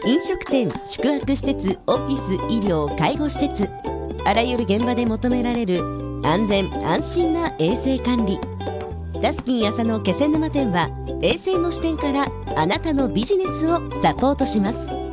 飲食店、宿泊施設、オフィス、医療、介護施設、あらゆる現場で求められる安全安心な衛生管理。ダスキン浅野気仙沼店は衛生の視点からあなたのビジネスをサポートします。